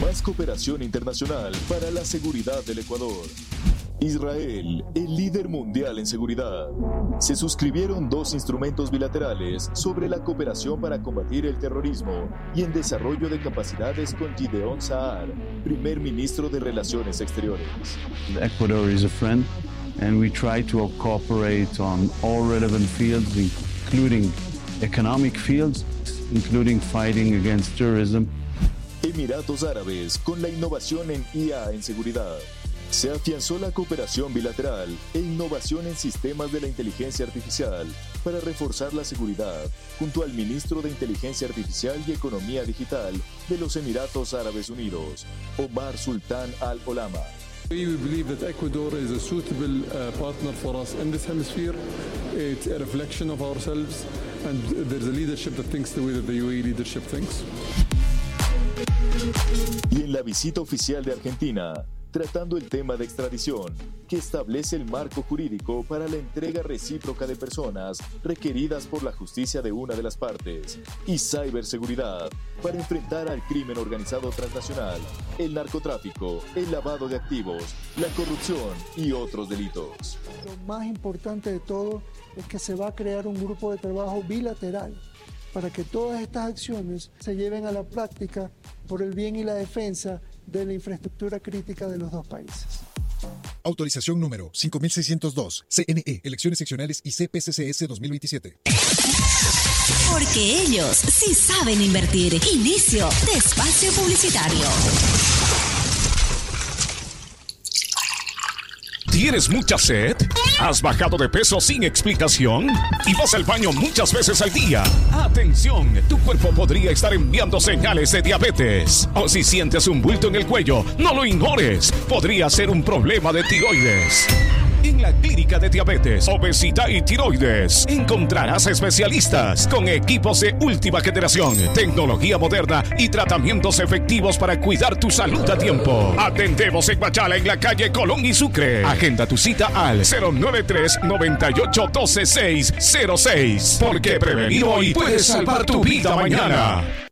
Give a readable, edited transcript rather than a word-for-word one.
Más cooperación internacional para la seguridad del Ecuador. Israel, el líder mundial en seguridad. Se suscribieron 2 instrumentos bilaterales sobre la cooperación para combatir el terrorismo y en desarrollo de capacidades con Gideon Saar, primer ministro de Relaciones Exteriores. Ecuador is a friend and we try to cooperate on all relevant fields, including economic fields, including fighting against terrorism. Emiratos Árabes, con la innovación en IA en seguridad. Se afianzó la cooperación bilateral e innovación en sistemas de la inteligencia artificial para reforzar la seguridad, junto al ministro de Inteligencia Artificial y Economía Digital de los Emiratos Árabes Unidos, Omar Sultan Al Olama. We believe that Ecuador is a suitable partner for us in this hemisphere. It's a reflection of ourselves, and there's a leadership that thinks the way that the UAE leadership thinks. Y en la visita oficial de Argentina, tratando el tema de extradición, que establece el marco jurídico para la entrega recíproca de personas requeridas por la justicia de una de las partes, y ciberseguridad, para enfrentar al crimen organizado transnacional, el narcotráfico, el lavado de activos, la corrupción y otros delitos. Lo más importante de todo es que se va a crear un grupo de trabajo bilateral para que todas estas acciones se lleven a la práctica por el bien y la defensa de la infraestructura crítica de los dos países. Autorización número 5602, CNE, Elecciones Seccionales y CPCCS 2027. Porque ellos sí saben invertir. Inicio de espacio publicitario. ¿Tienes mucha sed? ¿Has bajado de peso sin explicación? ¿Y vas al baño muchas veces al día? ¡Atención! Tu cuerpo podría estar enviando señales de diabetes. O si sientes un bulto en el cuello, no lo ignores. Podría ser un problema de tiroides. En la Clínica de Diabetes, Obesidad y Tiroides encontrarás especialistas con equipos de última generación, tecnología moderna y tratamientos efectivos para cuidar tu salud a tiempo. Atendemos en Machala, en la calle Colón y Sucre. Agenda tu cita al 093-9812-606. Porque prevenir hoy puede salvar tu vida mañana.